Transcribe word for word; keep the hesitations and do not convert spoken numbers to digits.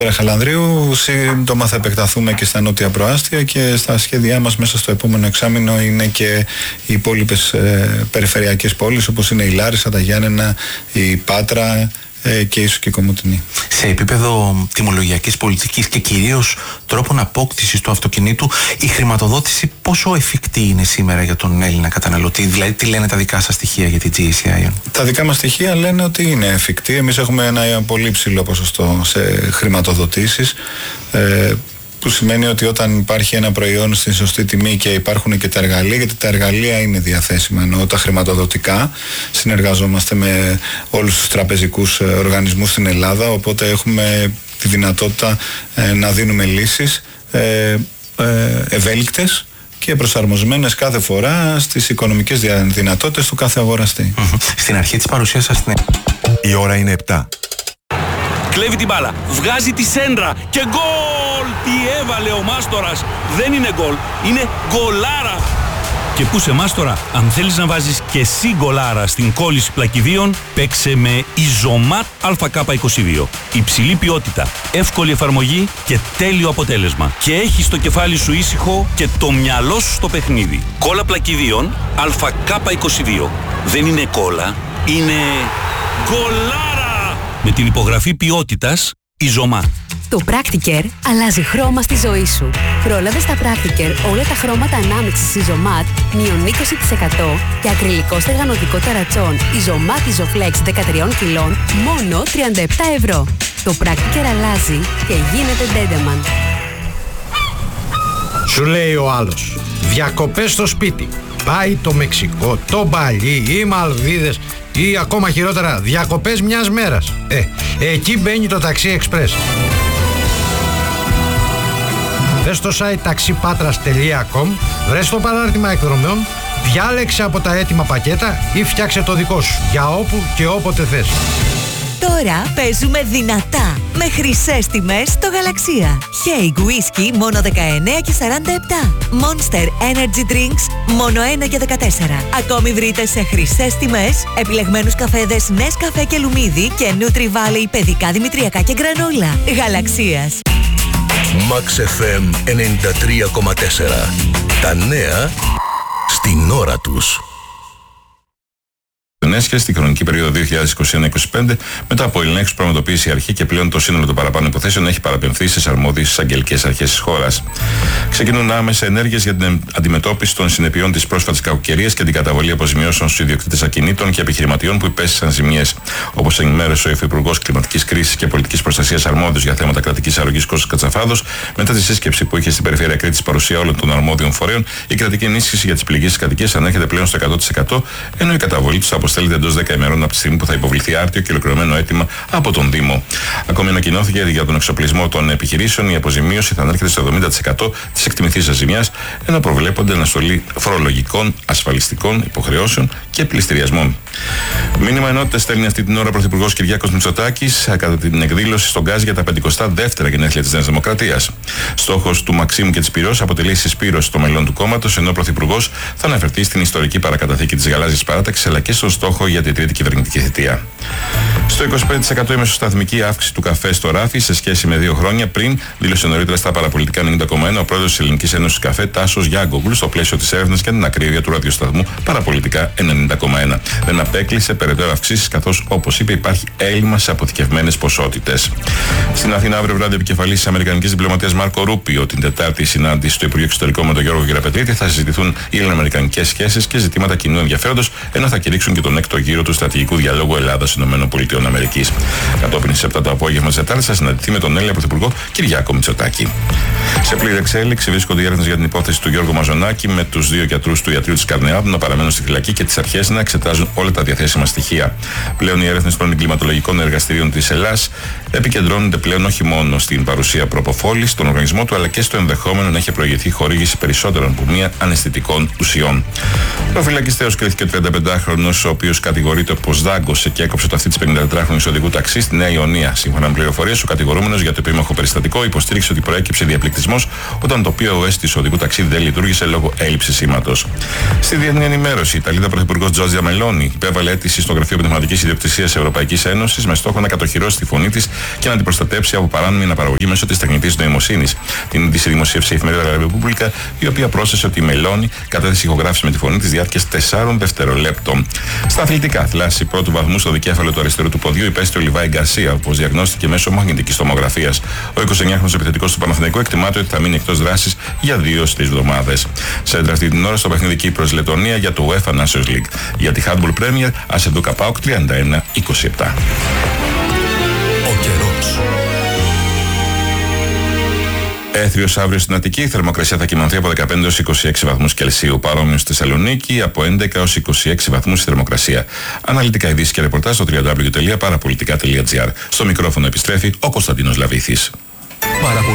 Χαλανδρίου, σύντομα θα επεκταθούμε και στα νότια προάστια και στα σχέδιά μας μέσα στο επόμενο εξάμηνο είναι και οι υπόλοιπες ε, περιφερειακές πόλεις όπως είναι η Λάρισα, τα Γιάννενα, η Πάτρα ε, και ίσως και η Κομοτηνή. Σε επίπεδο τιμολογιακής πολιτικής και κυρίως τρόπων απόκτησης του αυτοκινήτου, η χρηματοδότηση πόσο εφικτή είναι σήμερα για τον Έλληνα καταναλωτή? Δηλαδή, τι λένε τα δικά σας στοιχεία για την τζι έι σι άι? Τα δικά μας στοιχεία λένε ότι είναι εφικτή. Εμείς έχουμε ένα πολύ ψηλό ποσοστό σε χρηματοδοτήσεις. Ε, που σημαίνει ότι όταν υπάρχει ένα προϊόν στην σωστή τιμή και υπάρχουν και τα εργαλεία, γιατί τα εργαλεία είναι διαθέσιμα, ενώ τα χρηματοδοτικά, συνεργαζόμαστε με όλους τους τραπεζικούς οργανισμούς στην Ελλάδα, οπότε έχουμε τη δυνατότητα ε, να δίνουμε λύσεις ε, ε, ευέλικτες και προσαρμοσμένες κάθε φορά στις οικονομικές δυνατότητες του κάθε αγοραστή. Mm-hmm. Στην αρχή της παρουσίας σας στην... Η ώρα είναι επτά. Κλέβει την μπάλα, βγάζει τη σέντρα και γκολ! Τι έβαλε ο Μάστορας! Δεν είναι γκολ, είναι γκολάρα! Και πού σε Μάστορα, αν θέλεις να βάζεις και εσύ γκολάρα στην κόλληση πλακιδίων, παίξε με Ιζωμάτ Α Κ είκοσι δύο. Υψηλή ποιότητα, εύκολη εφαρμογή και τέλειο αποτέλεσμα. Και έχεις το κεφάλι σου ήσυχο και το μυαλό σου στο παιχνίδι. Κόλλα πλακιδίων Α Κ είκοσι δύο. Δεν είναι κόλλα, είναι γκολάρα! Με την υπογραφή ποιότητας Ιζωμάτ. Το Practicare αλλάζει χρώμα στη ζωή σου. Πρόλαβε στα Practicare όλα τα χρώματα ανάμειξης Ιζωμάτ μείον είκοσι τοις εκατό και ακριλικό στεγανοτικό ταρατσόν Ιζωμάτ Isoflex δεκατρία κιλών μόνο τριάντα επτά ευρώ. Το Practicare αλλάζει και γίνεται Dendeman. Σου λέει ο άλλος, διακοπές στο σπίτι. Πάει το Μεξικό, το Μπαλί, οι Μαλδίδες ή ακόμα χειρότερα διακοπές μιας μέρας. Ε, εκεί μπαίνει το Taxi Express. Μπες στο site taxipatras τελεία com, βρες το παράρτημα εκδρομών, διάλεξε από τα έτοιμα πακέτα ή φτιάξε το δικό σου για όπου και όποτε θες. Τώρα παίζουμε δυνατά με χρυσές τιμές στο Γαλαξία. Haig Whisky μόνο δεκαεννέα και σαράντα επτά. Monster Energy Drinks μόνο ένα και δεκατέσσερα. Ακόμη βρείτε σε χρυσές τιμές επιλεγμένους καφέδες Nescafe και Λουμίδι και Nutri Valley παιδικά δημητριακά και γκρανόλα. Γαλαξίας. Max εφ εμ ενενήντα τρία κόμμα τέσσερα. Τα νέα στην ώρα τους. Στην χρονική περίοδο δύο χιλιάδες είκοσι ένα είκοσι πέντε, μετά από ελέγχους που πραγματοποίησε η αρχή και πλέον το σύνολο των παραπάνω υποθέσεων έχει παραπεμφθεί στις αρμόδιες εισαγγελικές αρχές της χώρας. Ξεκινούν άμεσα ενέργειες για την αντιμετώπιση των συνεπειών της πρόσφατης κακοκαιρίας και την καταβολή αποζημιώσεων στους ιδιοκτήτες ακινήτων και επιχειρηματιών που υπέστησαν ζημιές. Όπως ενημέρωσε ο Υφυπουργός Κλιματικής Κρίσης και Πολιτικής Προστασίας αρμόδιος για θέματα κρατικής αρρωγής Κώστας Κατσαφάδος, μετά τη σύσκεψη που είχε στην περιφέρεια Κρήτης παρουσία όλων των αρμόδιων φορέων, η κρατική ενίσχυση για τις πληγήσεις κατοικίες ανέρχεται πλέον στο εκατό τοις εκατό, ενώ η καταβολή τους αποστέλλεται εντός δέκα ημερών από τη στιγμή που θα υποβληθεί άρτιο και ολοκληρωμένο αίτημα από τον Δήμο. Ακόμη ανακοινώθηκε για τον εξοπλισμό των επιχειρήσεων η αποζημίωση θα ανέρχεται στο εβδομήντα τοις εκατό της εκτιμηθήσας ζημιάς, ενώ προβλέπονται αναστολή φορολογικών, ασφαλιστικών υποχρεώσεων και πληστηριασμών. Μήνυμα ενότητας στέλνει αυτή την ώρα ο Πρωθυπουργός Κυριάκος Μητσοτάκης κατά την εκδήλωση στον Γκάζ για τα πεντηκοστά δεύτερα γενέθλια της Νέας Δημοκρατίας. Στόχος του Μαξίμου και της Πυρός αποτελεί συσπήρωση των μελών του κόμματος, ενώ ο Πρωθυπουργός θα αναφερθεί στην ιστορική παρακαταθήκη της Γαλάζιας Παράταξης αλλά και στον στόχο για την τρίτη κυβερνητική θητεία. Στο είκοσι πέντε τοις εκατό η μεσοσταθμική αύξηση του καφέ στο ράφι σε σχέση με δύο χρόνια πριν, δήλωσε νωρίτερα στα παραπολιτικά ενενήντα κόμμα ένα ο πρόεδρος της Ελληνικής Ένωσης Καφέ Τάσος Γιάνγκογλου στο πλαίσιο της έρευνας για την ακρίβεια του ραδιοσταθμού παραπολιτικά ενενήντα κόμμα ένα. Δεν απέκλεισε περαιτέρω αυξήσεις καθώς, όπως είπε, υπάρχει έλλειμμα σε αποθηκευμένες ποσότητες. Στην Αθήνα, αύριο βράδυ, επικεφαλής της Αμερικανικής Διπλωματίας Μάρκο Ρούπιο την Τετάρτη συνάντηση στο Υπουργείο Εξωτερικών με τον Γιώργο Γεραπετρίτη θα συζητηθούν οι ελληνοαμερικανικές σχέσεις και ζητήματα κοινού ενδιαφέροντος, ενώ θα κηρύξουν και τον έκτο γύρο του στρατηγικού διαλόγου Ελλάδα-ΗΠΑ. Κατόπιν στις επτά το απόγευμα της Τετάρτης θα συναντηθεί με τον Έλληνα Πρωθυπουργό Κυριάκο Μητσοτάκη. Σε πλήρη εξέλιξη βρίσκονται οι έρευνες για την υπόθεση του Γιώργου Μαζονάκη με τους δύο γιατρούς του ιατρείου της Καρνεάδου να παραμένουν στη φυλακή και τις αρχές να εξετάζουν όλα τα διαθέσιμα στοιχεία. Πλέον οι έρευνες των εγκληματολογικών εργαστηρίων της Ελλάς επικεντρώνονται πλέον όχι μόνο στην παρουσία προποφόλης στον οργανισμό του, αλλά και στο ενδεχόμενο να έχει προηγηθεί χορήγηση περισσότερων από μία αναισθητικών ουσιών. Ο φυλακιστέος κρίθηκε ο τριανταπεντάχρονος, ο οποίος οποίος κατηγορείται πως δάγκωσε και έκοψε το αυτί της πενηντατετράχρονης οδηγού ταξί στη Νέα Ιωνία. Σύμφωνα με πληροφορίες, ο κατηγορούμενος για το επίμαχο περιστατικό υποστήριξε ότι προέκυψε διαπληκτισμός όταν το πι ο ες της οδηγού ταξί δεν λειτουργήσε λόγω έλλειψης σήματος. Στη διεθνή ενημέρωση, η Ιταλίδα Πρωθυπουργός Τζόρτζια Μελόνι υπέβαλε αίτηση στο Γραφείο Πνευματικής Ιδιοκτησίας Ευρωπαϊκής Ένωσης με στόχο να κατοχυρώσει τη φωνή της και να την προστατέψει από παράνομη αναπαραγωγή μέσω της τεχνητής νοημοσύνης. Την είδηση δημοσίευσε η εφημερίδα La Repubblica, η οποία πρόσθεσε ότι η Μελόνι κατέθεσε ηχογράφηση με τη φωνή της διάρκειας τεσσάρων δευτερολέπτων. Στα αθλητικά, θλάση πρώτου βαθμού στο δικέφαλο του αριστερού του ποδιού υπέστη ο Λιβάη Γκαρσία, όπως διαγνώστηκε μέσω μαγνητικής τομογραφίας. Ο εικοσιεννιάχρονος επιθετικός του Παναθηναϊκού εκτιμάται ότι θα μείνει εκτός δράσης για δύο στις εβδομάδες. Σέντρα αυτή την ώρα στο παιχνίδι Κύπρος Λετωνία για το UEFA Nations League. Για τη Handball Premier, Ασεντούκα ΠΑΟΚ τριάντα ένα είκοσι επτά. Ο καιρός. Έθριος αύριο στην Αττική, η θερμοκρασία θα κυμανθεί από δεκαπέντε έως είκοσι έξι βαθμούς Κελσίου. Παρόμοιο στη Θεσσαλονίκη, από έντεκα έως είκοσι έξι βαθμούς η θερμοκρασία. Αναλυτικά ειδήσεις και ρεπορτάζ στο double-u double-u double-u τελεία παραπολιτικά τελεία τζι άρ. Στο μικρόφωνο επιστρέφει ο Κωνσταντίνος Λαβήθης.